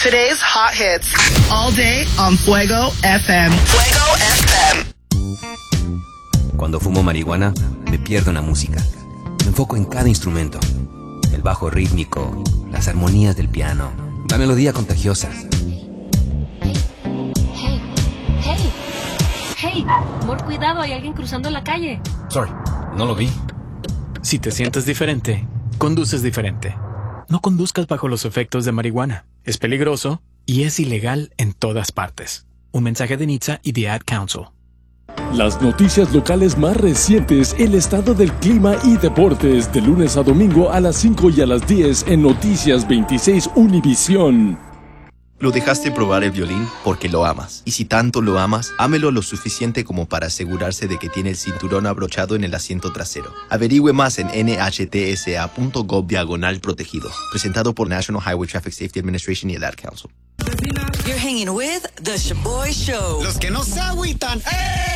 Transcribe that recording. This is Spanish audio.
Today's hot hits. All day on Fuego FM. Fuego FM. Cuando fumo marihuana, me pierdo en la música. Me enfoco en cada instrumento. El bajo rítmico, las armonías del piano, la melodía contagiosa. Hey, amor, cuidado, hay alguien cruzando la calle. Sorry, no lo vi. Si te sientes diferente, conduces diferente. No conduzcas bajo los efectos de marihuana. Es peligroso y es ilegal en todas partes. Un mensaje de NHTSA y The Ad Council. Las noticias locales más recientes, el estado del clima y deportes, de lunes a domingo a las 5 y a las 10 en Noticias 26 Univisión. Lo dejaste probar el violín porque lo amas. Y si tanto lo amas, ámelo lo suficiente como para asegurarse de que tiene el cinturón abrochado en el asiento trasero. Averigüe más en nhtsa.gov/protegido. Presentado por National Highway Traffic Safety Administration y el Ad Council. You're hanging with The Shaboy Show. Los que no se agüitan. ¡Eh!